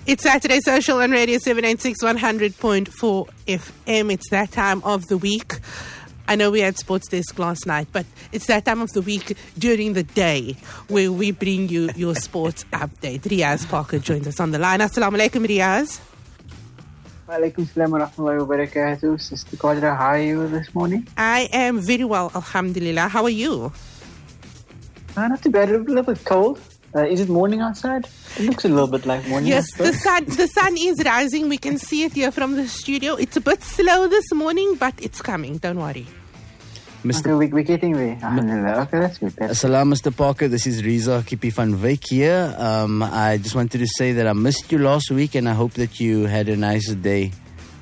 It's Saturday Social on Radio 796 100.4 FM. It's that time of the week. I know we had Sports Desk last night, but it's that time of the week during the day where we bring you your sports update. Riaz Parker joins us on the line. Assalamu alaikum, Riaz. Walaikum salam wa rahmatullahi wa barakatuh. Sister Qadra, how are you this morning? I am very well, alhamdulillah. How are you? Not too bad. A little bit cold. Is it morning outside? It looks a little bit like morning. Yes, the sun is rising. We can see it here from the studio. It's a bit slow this morning, but it's coming. Don't worry. Okay, we're getting there. Okay, that's good. Assalamu, Mr. Parker. This is Riza Kipi van Wyk here. I just wanted to say that I missed you last week, and I hope that you had a nice day.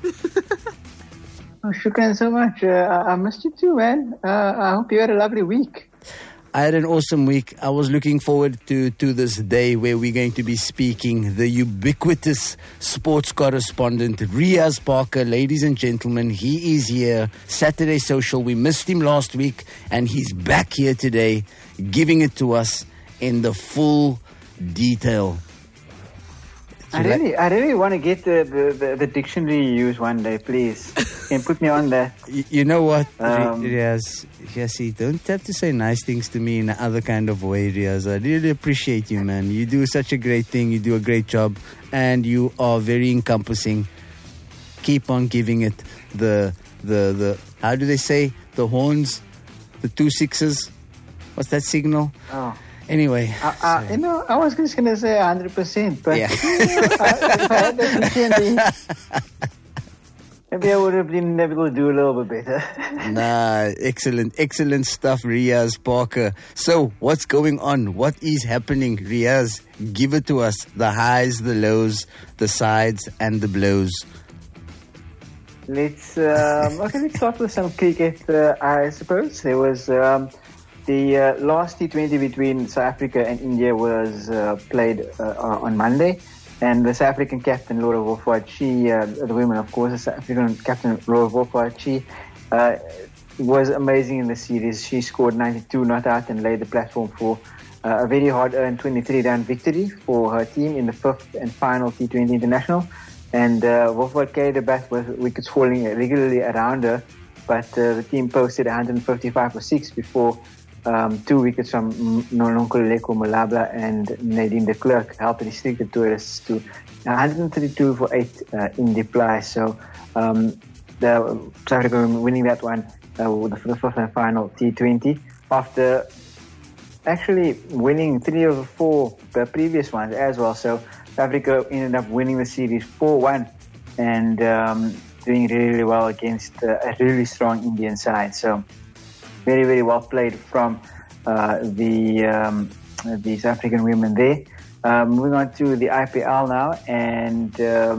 Oh, shukran so much. I missed you too, man. I hope you had a lovely week. I had an awesome week. I was looking forward to this day where we're going to be speaking the ubiquitous sports correspondent, Riaz Parker. Ladies and gentlemen, he is here. Saturday Social. We missed him last week, and he's back here today, giving it to us in the full detail. I really want to get the dictionary you use one day, please. Can you put me on that? You know what, Riaz? Yassi, don't have to say nice things to me in another kind of way, Riaz. I really appreciate you, man. You do such a great thing. You do a great job. And you are very encompassing. Keep on giving it the how do they say? The horns? The 2 6s? What's that signal? Oh. Anyway. I was just going to say 100%, but yeah. If I had that opportunity, maybe I would have been able to do a little bit better. Nah, excellent stuff, Riaz Parker. So, what's going on? What is happening, Riaz? Give it to us. The highs, the lows, the sides, and the blows. Let's start with some cricket, I suppose. There was... the last T20 between South Africa and India was played on Monday, and the South African captain, Laura Wolfhard, the women, of course, the South African captain, Laura Wolfhard, she was amazing in the series. She scored 92 not out and laid the platform for a very hard-earned 23-run victory for her team in the fifth and final T20 International. And Wolfhard carried the bat with wickets falling regularly around her, but the team posted 155 for 6 before 2 wickets from Nonkululeko Malabla and Nadine de Klerk helped restrict the tourists to 132 for 8 in reply. So the South Africa winning that one for the fifth and final T20 after actually winning 3 of the 4 the previous ones as well. So South Africa ended up winning the series 4-1 and doing really well against a really strong Indian side. So very, very well played from the South African women there. Moving on to the IPL now, and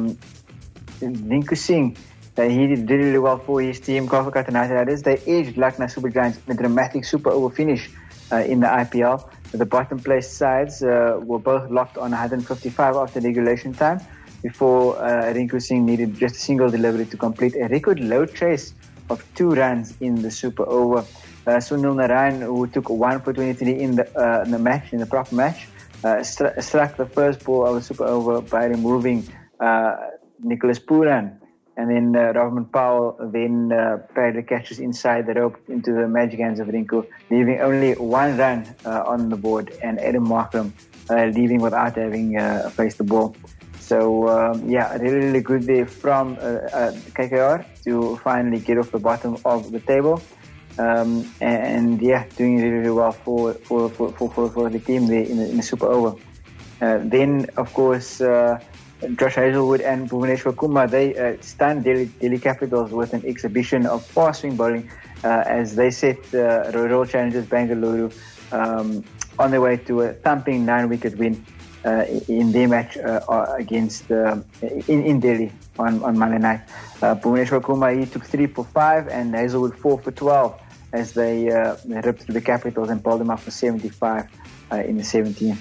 Rinku Singh, he did really well for his team, Kolkata Knight Riders. They edged Lucknow Super Giants in a dramatic super over finish in the IPL. The bottom place sides were both locked on 155 after regulation time before Rinku Singh needed just a single delivery to complete a record low chase of 2 runs in the super over. Sunil Narayan, who took 1 for 23 in the proper match, struck the first ball of the super over by removing Nicholas Pooran. And then Rahman Powell then parried the catches inside the rope into the magic hands of Rinku, leaving only 1 run on the board, and Adam Markram leaving without having faced the ball. So, really good there from KKR to finally get off the bottom of the table. Doing really well for the team there in the super over. Then, of course, Josh Hazelwood and Bhuvaneshwar Kumar, they stunned Delhi Capitals with an exhibition of fast swing bowling as they set Royal Challengers Bengaluru on their way to a thumping 9-wicket win in their match against in Delhi on Monday night. Bhuvaneshwar Kumar, he took 3 for 5 and Hazelwood 4 for 12 as they ripped through the Capitals and pulled them up for 75 in the 17th